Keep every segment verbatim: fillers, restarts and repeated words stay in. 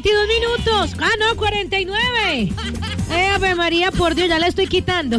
veintidós minutos. Ah, no, cuarenta y nueve. Eh, Ave María, por Dios, ya le estoy quitando.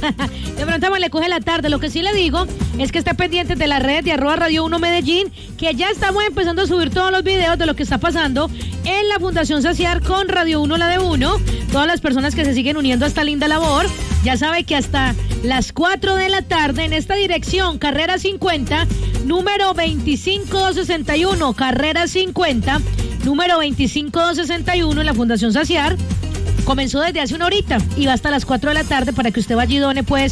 De pronto me le coge la tarde. Lo que sí le digo es que esté pendiente de la red de arroba Radio uno Medellín, que ya estamos empezando a subir todos los videos de lo que está pasando en la Fundación Saciar con Radio uno, la de uno. Todas las personas que se siguen uniendo a esta linda labor, ya sabe que hasta las cuatro de la tarde en esta dirección, carrera cincuenta, número veinticinco sesenta y uno, carrera cincuenta, número veinticinco sesenta y uno en la Fundación Saciar. Comenzó desde hace una horita y va hasta las cuatro de la tarde para que usted vaya y done, pues,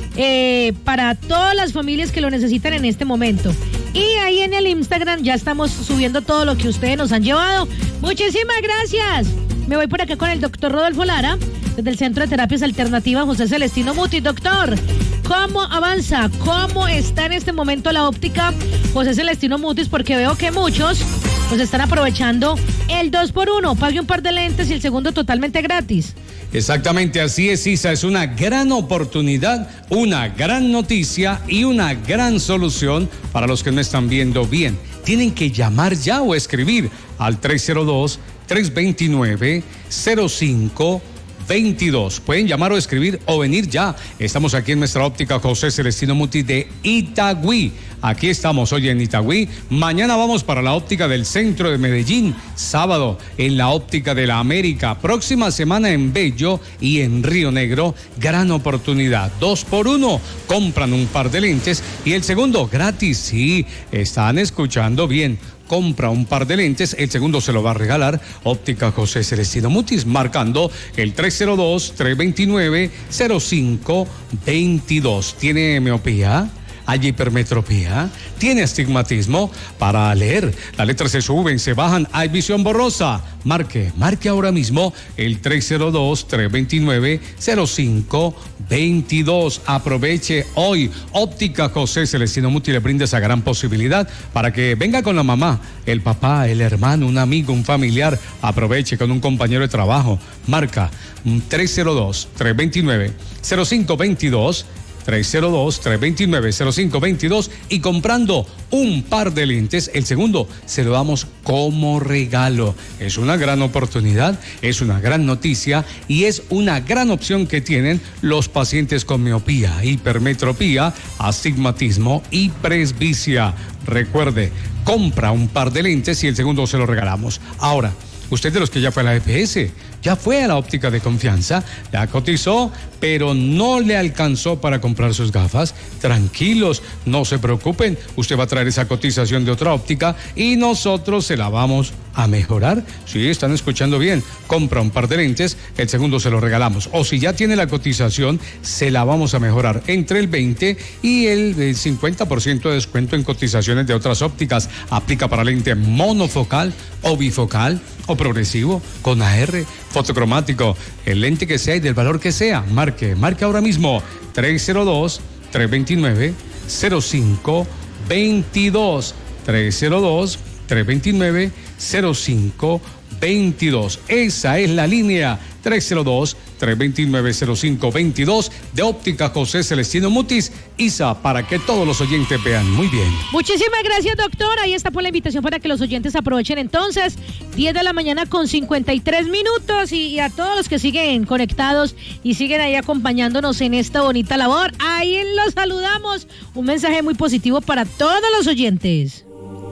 eh, para todas las familias que lo necesitan en este momento. Y ahí en el Instagram ya estamos subiendo todo lo que ustedes nos han llevado. Muchísimas gracias. Me voy por acá con el doctor Rodolfo Lara, desde el Centro de Terapias Alternativas José Celestino Mutis. Doctor, ¿cómo avanza? ¿Cómo está en este momento la óptica José Celestino Mutis? Porque veo que muchos pues están aprovechando el dos por uno. Pague un par de lentes y el segundo totalmente gratis. Exactamente, así es, Isa. Es una gran oportunidad, una gran noticia y una gran solución para los que no están viendo bien. Tienen que llamar ya o escribir al tres cero dos, tres dos nueve, cero cinco veintidós. Pueden llamar o escribir o venir ya. Estamos aquí en nuestra óptica José Celestino Mutis de Itagüí. Aquí estamos hoy en Itagüí. Mañana vamos para la óptica del centro de Medellín. Sábado en la óptica de la América. Próxima semana en Bello y en Río Negro. Gran oportunidad. Dos por uno. Compran un par de lentes y el segundo gratis. Sí, están escuchando bien. Compra un par de lentes, el segundo se lo va a regalar Óptica José Celestino Mutis, marcando el tres cero dos, tres dos nueve, cero cinco veintidós. ¿Tiene miopía? ¿Hay hipermetropía? ¿Tiene astigmatismo? Para leer, las letras se suben, se bajan, hay visión borrosa. Marque, marque ahora mismo el tres cero dos, tres dos nueve, cero cinco veintidós. Aproveche hoy. Óptica José Celestino Mutis le brinda esa gran posibilidad para que venga con la mamá, el papá, el hermano, un amigo, un familiar. Aproveche con un compañero de trabajo. Marca tres cero dos, tres dos nueve, cero cinco veintidós. tres cero dos, tres dos nueve, cero cinco veintidós y comprando un par de lentes, el segundo se lo damos como regalo. Es una gran oportunidad, es una gran noticia y es una gran opción que tienen los pacientes con miopía, hipermetropía, astigmatismo y presbicia. Recuerde, compra un par de lentes y el segundo se lo regalamos. Ahora, usted de los que ya fue a la E P S, ya fue a la óptica de confianza, la cotizó, pero no le alcanzó para comprar sus gafas. Tranquilos, no se preocupen, usted va a traer esa cotización de otra óptica y nosotros se la vamos a mejorar. Sí, están escuchando bien, compra un par de lentes, el segundo se lo regalamos. O si ya tiene la cotización, se la vamos a mejorar entre el veinte y el cincuenta por ciento de descuento en cotizaciones de otras ópticas. Aplica para lente monofocal o bifocal o progresivo, con A R, fotocromático, el lente que sea y del valor que sea. Marque, marque ahora mismo tres cero dos, tres dos nueve, cero cinco veintidós. tres cero dos, tres dos nueve, cero cinco veintidós. Esa es la línea tres cero dos, tres dos nueve, cero cinco veintidós de Óptica José Celestino Mutis. Isa, para que todos los oyentes vean muy bien. Muchísimas gracias, doctor. Ahí está por la invitación para que los oyentes aprovechen entonces. diez de la mañana con cincuenta y tres minutos y, y a todos los que siguen conectados y siguen ahí acompañándonos en esta bonita labor. Ahí los saludamos. Un mensaje muy positivo para todos los oyentes.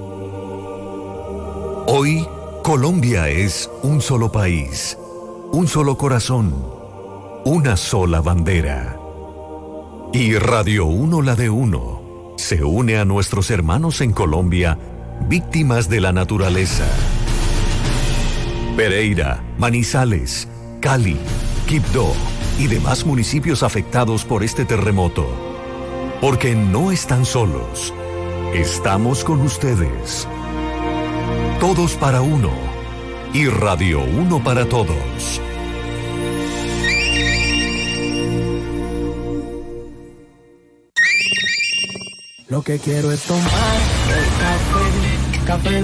Hoy, Colombia es un solo país, un solo corazón, una sola bandera. Y Radio uno, la de uno, se une a nuestros hermanos en Colombia, víctimas de la naturaleza. Pereira, Manizales, Cali, Quibdó y demás municipios afectados por este terremoto. Porque no están solos, estamos con ustedes. Todos para uno y Radio uno para todos. Lo que quiero es tomar el café, café.